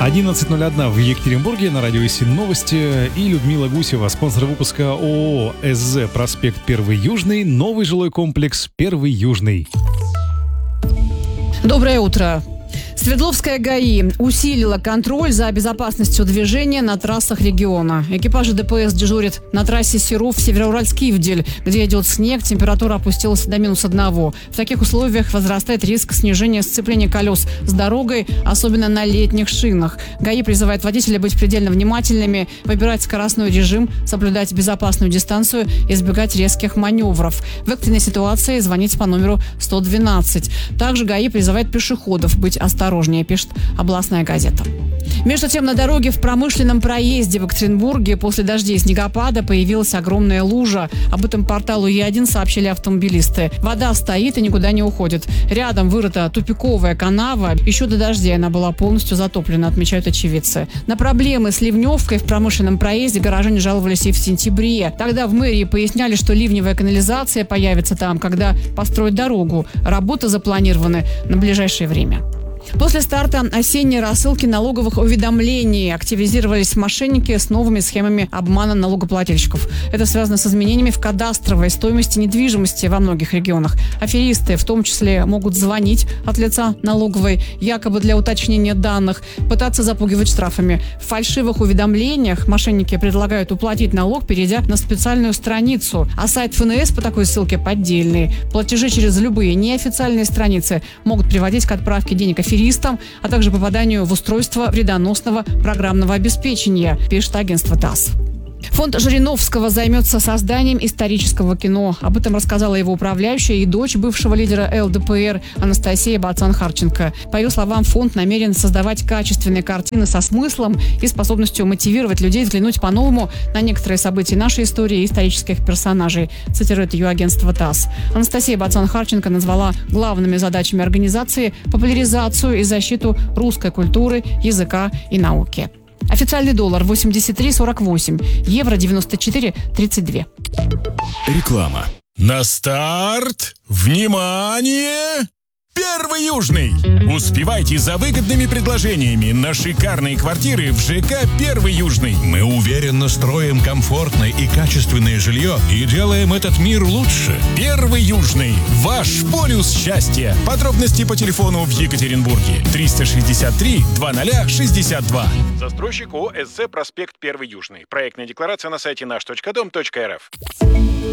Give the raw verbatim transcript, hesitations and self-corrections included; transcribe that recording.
одиннадцать ноль один в Екатеринбурге, на радио СИ Новости, и Людмила Гусева, спонсор выпуска ООО СЗ «Проспект Первый Южный», новый жилой комплекс «Первый Южный». Доброе утро. Свердловская ГАИ усилила контроль за безопасностью движения на трассах региона. Экипажи ДПС дежурят на трассе Серов-Североуральск-Ивдель, где идет снег, температура опустилась до минус одного. В таких условиях возрастает риск снижения сцепления колес с дорогой, особенно на летних шинах. ГАИ призывает водителей быть предельно внимательными, выбирать скоростной режим, соблюдать безопасную дистанцию, избегать резких маневров. В экстренной ситуации звонить по номеру сто двенадцать. Также ГАИ призывает пешеходов быть осторожнее, пишет областная газета. Между тем, на дороге в промышленном проезде в Екатеринбурге после дождей и снегопада появилась огромная лужа. Об этом порталу Е один сообщили автомобилисты. Вода стоит и никуда не уходит. Рядом вырыта тупиковая канава. Еще до дождей она была полностью затоплена, отмечают очевидцы. На проблемы с ливневкой в промышленном проезде горожане жаловались и в сентябре. Тогда в мэрии поясняли, что ливневая канализация появится там, когда построят дорогу. Работы запланированы на ближайшее время. После старта осенней рассылки налоговых уведомлений активизировались мошенники с новыми схемами обмана налогоплательщиков. Это связано с изменениями в кадастровой стоимости недвижимости во многих регионах. Аферисты в том числе могут звонить от лица налоговой, якобы для уточнения данных, пытаться запугивать штрафами. В фальшивых уведомлениях мошенники предлагают уплатить налог, перейдя на специальную страницу. А сайт эф эн эс по такой ссылке поддельный. Платежи через любые неофициальные страницы могут приводить к отправке денег аферистам, а также попаданию в устройство вредоносного программного обеспечения, пишет агентство ТАСС. Фонд Жириновского займется созданием исторического кино. Об этом рассказала его управляющая и дочь бывшего лидера эл дэ пэ эр Анастасия Бацан-Харченко. По ее словам, фонд намерен создавать качественные картины со смыслом и способностью мотивировать людей взглянуть по-новому на некоторые события нашей истории и исторических персонажей, цитирует ее агентство ТАСС. Анастасия Бацан-Харченко назвала главными задачами организации популяризацию и защиту русской культуры, языка и науки. Официальный доллар восемьдесят три сорок восемь, евро девяносто четыре тридцать два. Реклама. На старт! Внимание! Первый Южный! Успевайте за выгодными предложениями на шикарные квартиры в ЖК «Первый Южный». Мы уверенно строим комфортное и качественное жилье и делаем этот мир лучше. «Первый Южный» – ваш полюс счастья. Подробности по телефону в Екатеринбурге триста шестьдесят три двадцать шестьдесят два. Застройщик ООО СЗ «Проспект Первый Южный». Проектная декларация на сайте наш точка дом точка эр эф.